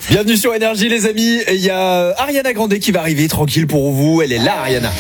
Bienvenue sur Énergie les amis, il y a Ariana Grande qui va arriver tranquille pour vous, elle est là Ariana.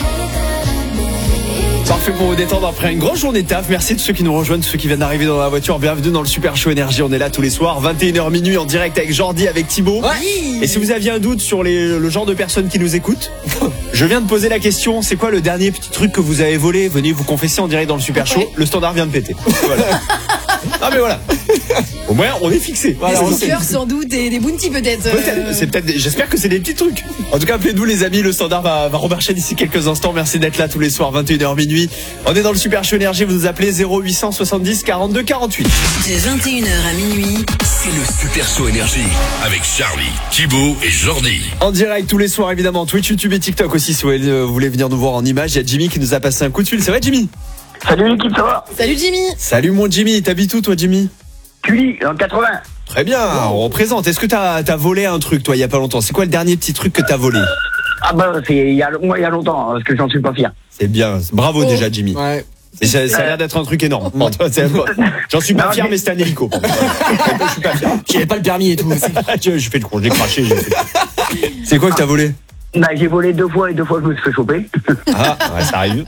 Parfait pour vous détendre après une grosse journée de taf. Merci de ceux qui nous rejoignent, ceux qui viennent d'arriver dans la voiture. Bienvenue dans le Super Show Énergie. On est là tous les soirs, 21h minuit en direct avec Jordi, avec Thibaut. Oui. Et si vous aviez un doute sur le genre de personnes qui nous écoutent, je viens de poser la question. C'est quoi le dernier petit truc que vous avez volé? Venez vous confesser en direct dans le Super Show. Le standard vient de péter. Voilà. Ah mais voilà. Au moins on est fixé. Voilà, des stickers sans doute et des bounties peut-être. J'espère que c'est des petits trucs. En tout cas appelez-nous les amis, le standard va remarcher d'ici quelques instants. Merci d'être là tous les soirs 21h minuit. On est dans le Super Show Énergie, vous nous appelez 0870 42 48. De 21h à minuit, c'est le Super Show Énergie avec Charlie, Thibaut et Jordi. En direct tous les soirs évidemment, Twitch, YouTube et TikTok aussi si vous voulez venir nous voir en image. Il y a Jimmy qui nous a passé un coup de fil, c'est vrai Jimmy? Salut l'équipe, ça va? Salut Jimmy. Salut mon Jimmy, t'habites où toi Jimmy? Cully, en 80. Très bien, on représente. Est-ce que t'as volé un truc toi il y a pas longtemps? C'est quoi le dernier petit truc que t'as volé? Ah bah c'est il y a longtemps, parce que j'en suis pas fier. C'est bien, bravo déjà Jimmy. Ouais. Et ça a l'air d'être un truc énorme. Bon, j'en suis pas fier, mais c'est un hélico. Je suis pas fier. J'avais pas le permis et tout. Je fais le con, j'ai craché. C'est quoi que t'as volé? Bah j'ai volé 2 fois et 2 fois je me suis fait choper. Ah, ouais, ça arrive.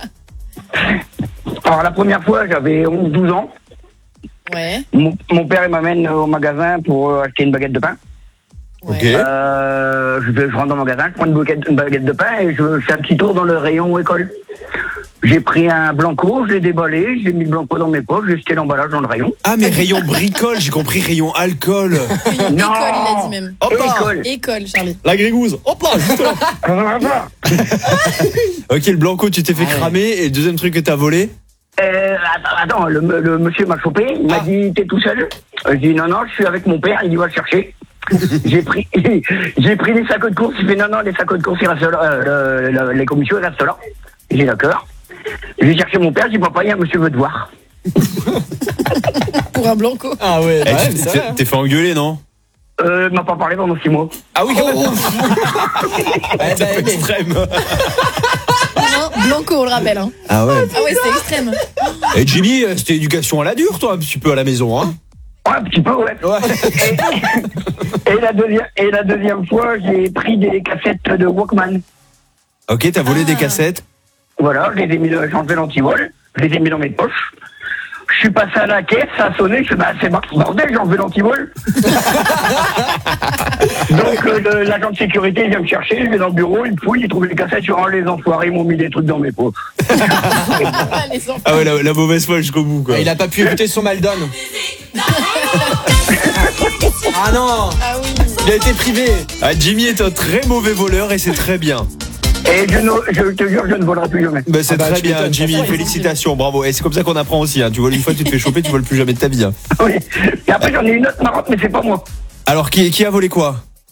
Alors la première fois j'avais 11-12 ans. Ouais. Mon père il m'amène au magasin pour acheter une baguette de pain. Ouais. Ok. Je rentre dans le magasin, je prends une baguette de pain et je fais un petit tour dans le rayon école. J'ai pris un Blanco, je l'ai déballé, j'ai mis le Blanco dans mes poches, j'ai jeté l'emballage dans le rayon. Ah mais rayon bricole, j'ai compris rayon alcool. École, il a dit même. Hop là. École, Charlie. La grégouze. Hop là, juste là. Ok, le Blanco, tu t'es fait cramer. Et le deuxième truc que t'as volé? Attends, le monsieur m'a chopé, il m'a dit t'es tout seul? Je dis non, je suis avec mon père, il dit va le chercher. j'ai pris les sacs de course, il fait non, les sacs de course ils restent là, les commissions ils restent là. J'ai d'accord. J'ai cherché mon père, j'ai dit papa, il y a un monsieur veut te voir. Pour un Blanco. Ah ouais, T'es fait engueuler, non? Il m'a pas parlé pendant 6 mois. Ah oui, quand même. C'est un peu extrême. Non, Blanco, on le rappelle. Hein. Ah ouais. Ah ouais, c'est extrême. Et Jimmy, c'était éducation à la dure, toi, un petit peu à la maison, hein? Ouais, un petit peu, ouais. Et la deuxième fois, j'ai pris des cassettes de Walkman. Ok, t'as volé des cassettes. Voilà, j'ai enlevé l'antivol, je les ai mis dans mes poches. Je suis passé à la caisse, ça a sonné, je fais bah c'est bordel, j'ai enlevé l'antivol. Donc l'agent de sécurité il vient me chercher, je vais dans le bureau, il me fouille, il trouve les cassettes, sur les enfoirés, ils m'ont mis des trucs dans mes poches. Ah ouais, la mauvaise foi jusqu'au bout, quoi. Il a pas pu écouter son Maldon. Ah non. Ah oui. Il a été privé. Ah, Jimmy est un très mauvais voleur et c'est très bien. Et je te jure, je ne volerai plus jamais. Bah, c'est très tu bien, m'étonnes, Jimmy, franchement, félicitations, bravo. Et c'est comme ça qu'on apprend aussi, hein. Tu voles une fois, tu te fais choper, tu voles plus jamais de ta vie, hein. Oui. Et après j'en ai une autre marrante, mais c'est pas moi. Alors, qui a volé quoi?